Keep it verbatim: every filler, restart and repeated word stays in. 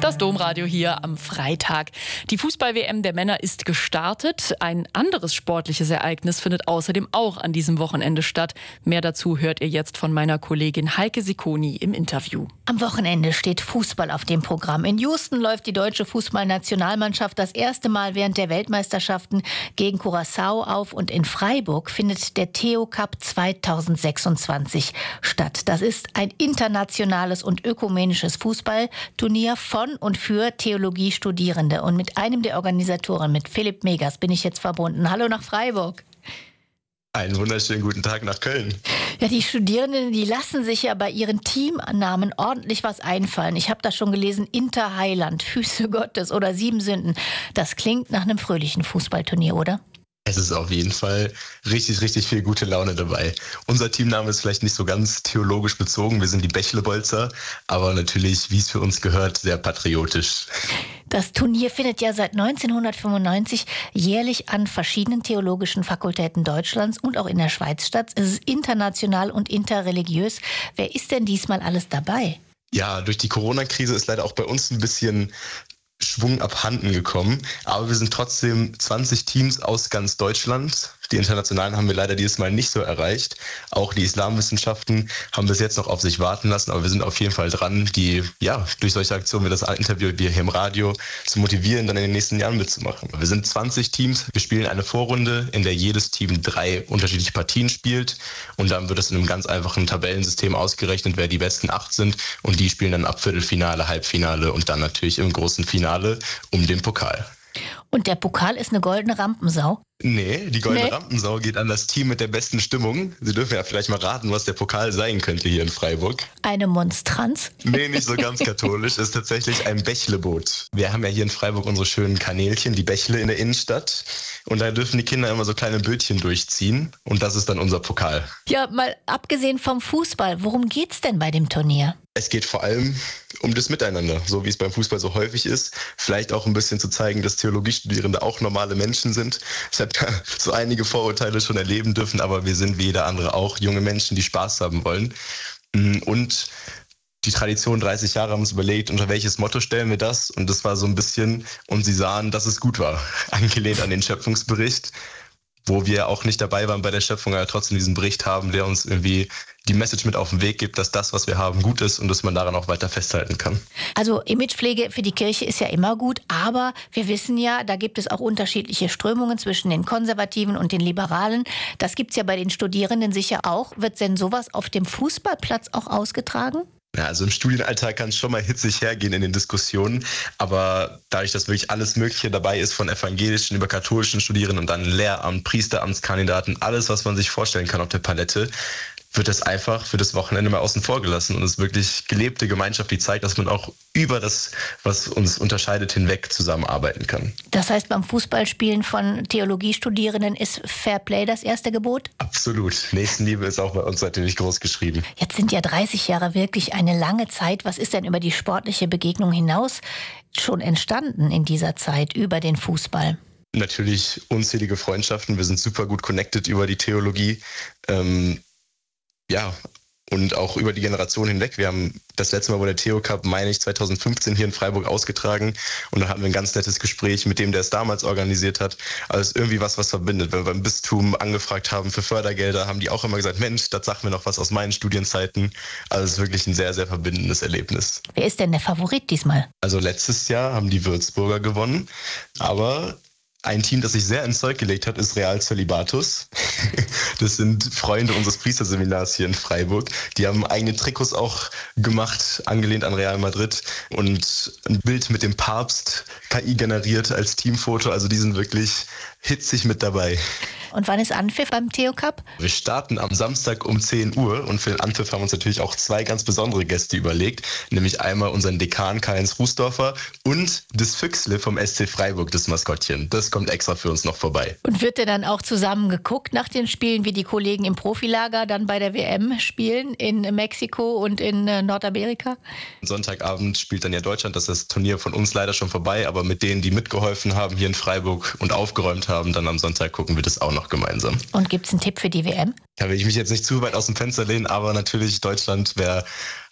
Das Domradio hier am Freitag. Die Fußball-W M der Männer ist gestartet. Ein anderes sportliches Ereignis findet außerdem auch an diesem Wochenende statt. Mehr dazu hört ihr jetzt von meiner Kollegin Heike Sicconi im Interview. Am Wochenende steht Fußball auf dem Programm. In Houston läuft die deutsche Fußballnationalmannschaft das erste Mal während der Weltmeisterschaften gegen Curaçao auf. Und in Freiburg findet der Theo Cup zweitausendsechsundzwanzig statt. Das ist ein internationales und ökumenisches Fußballturnier von und für Theologiestudierende. Und mit einem der Organisatoren, mit Philipp Megers, bin ich jetzt verbunden. Hallo nach Freiburg. Einen wunderschönen guten Tag nach Köln. Ja, die Studierenden, die lassen sich ja bei ihren Teamnamen ordentlich was einfallen. Ich habe da schon gelesen, Interheiland, Füße Gottes oder Sieben Sünden. Das klingt nach einem fröhlichen Fußballturnier, oder? Es ist auf jeden Fall richtig, richtig viel gute Laune dabei. Unser Teamname ist vielleicht nicht so ganz theologisch bezogen. Wir sind die Bächlebolzer, aber natürlich, wie es für uns gehört, sehr patriotisch. Das Turnier findet ja seit neunzehnhundertfünfundneunzig jährlich an verschiedenen theologischen Fakultäten Deutschlands und auch in der Schweiz statt. Es ist international und interreligiös. Wer ist denn diesmal alles dabei? Ja, durch die Corona-Krise ist leider auch bei uns ein bisschen Schwung abhanden gekommen, aber wir sind trotzdem zwanzig Teams aus ganz Deutschland. Die internationalen haben wir leider dieses Mal nicht so erreicht. Auch die Islamwissenschaften haben bis jetzt noch auf sich warten lassen, aber wir sind auf jeden Fall dran, die ja durch solche Aktionen wie das Interview wie hier im Radio zu motivieren, dann in den nächsten Jahren mitzumachen. Wir sind zwanzig Teams, wir spielen eine Vorrunde, in der jedes Team drei unterschiedliche Partien spielt und dann wird es in einem ganz einfachen Tabellensystem ausgerechnet, wer die besten acht sind und die spielen dann ab Viertelfinale, Halbfinale und dann natürlich im großen Finale um den Pokal. Und der Pokal ist eine goldene Rampensau? Nee, die goldene nee. Rampensau geht an das Team mit der besten Stimmung. Sie dürfen ja vielleicht mal raten, was der Pokal sein könnte hier in Freiburg. Eine Monstranz? Nee, nicht so ganz katholisch. Es ist tatsächlich ein Bächleboot. Wir haben ja hier in Freiburg unsere schönen Kanälchen, die Bächle in der Innenstadt. Und da dürfen die Kinder immer so kleine Bötchen durchziehen. Und das ist dann unser Pokal. Ja, mal abgesehen vom Fußball, worum geht's denn bei dem Turnier? Es geht vor allem um das Miteinander, so wie es beim Fußball so häufig ist. Vielleicht auch ein bisschen zu zeigen, dass Theologiestudierende auch normale Menschen sind. Ich habe so einige Vorurteile schon erleben dürfen, aber wir sind wie jeder andere auch junge Menschen, die Spaß haben wollen. Und die Tradition dreißig Jahre haben uns überlegt, unter welches Motto stellen wir das? Und das war so ein bisschen, und sie sahen, dass es gut war, angelehnt an den Schöpfungsbericht, wo wir auch nicht dabei waren bei der Schöpfung, aber trotzdem diesen Bericht haben, der uns irgendwie die Message mit auf den Weg gibt, dass das, was wir haben, gut ist und dass man daran auch weiter festhalten kann. Also Imagepflege für die Kirche ist ja immer gut, aber wir wissen ja, da gibt es auch unterschiedliche Strömungen zwischen den Konservativen und den Liberalen. Das gibt es ja bei den Studierenden sicher auch. Wird denn sowas auf dem Fußballplatz auch ausgetragen? Ja, also im Studienalltag kann es schon mal hitzig hergehen in den Diskussionen, aber dadurch, dass wirklich alles Mögliche dabei ist, von evangelischen über katholischen Studierenden und dann Lehramt, Priesteramtskandidaten, alles, was man sich vorstellen kann auf der Palette, wird das einfach für das Wochenende mal außen vor gelassen und es ist wirklich gelebte Gemeinschaft, die zeigt, dass man auch über das, was uns unterscheidet, hinweg zusammenarbeiten kann. Das heißt, beim Fußballspielen von Theologiestudierenden ist Fair Play das erste Gebot? Absolut. Nächstenliebe ist auch bei uns natürlich groß geschrieben. Jetzt sind ja dreißig Jahre wirklich eine lange Zeit. Was ist denn über die sportliche Begegnung hinaus schon entstanden in dieser Zeit über den Fußball? Natürlich unzählige Freundschaften. Wir sind super gut connected über die Theologie. Ähm, Ja, und auch über die Generation hinweg. Wir haben das letzte Mal, wo der Theo Cup, meine ich, zweitausendfünfzehn hier in Freiburg ausgetragen. Und da hatten wir ein ganz nettes Gespräch mit dem, der es damals organisiert hat. Also es ist irgendwie was, was verbindet. Wenn wir beim Bistum angefragt haben für Fördergelder, haben die auch immer gesagt, Mensch, das sagt mir noch was aus meinen Studienzeiten. Also es ist wirklich ein sehr, sehr verbindendes Erlebnis. Wer ist denn der Favorit diesmal? Also letztes Jahr haben die Würzburger gewonnen, aber ein Team, das sich sehr ins Zeug gelegt hat, ist Real Celibatus. Das sind Freunde unseres Priesterseminars hier in Freiburg. Die haben eigene Trikots auch gemacht, angelehnt an Real Madrid. Und ein Bild mit dem Papst, K I generiert als Teamfoto. Also die sind wirklich hitzig mit dabei. Und wann ist Anpfiff beim Theo Cup? Wir starten am Samstag um zehn Uhr und für den Anpfiff haben uns natürlich auch zwei ganz besondere Gäste überlegt, nämlich einmal unseren Dekan Karl-Heinz Rußdorfer und das Füchsle vom S C Freiburg, das Maskottchen. Das kommt extra für uns noch vorbei. Und wird der dann auch zusammen geguckt nach den Spielen, wie die Kollegen im Profilager dann bei der W M spielen in Mexiko und in Nordamerika? Sonntagabend spielt dann ja Deutschland, das ist das Turnier von uns leider schon vorbei, aber mit denen, die mitgeholfen haben hier in Freiburg und aufgeräumt haben, dann am Sonntag gucken wir das auch noch gemeinsam. Und gibt es einen Tipp für die W M? Da will ich mich jetzt nicht zu weit aus dem Fenster lehnen, aber natürlich Deutschland wäre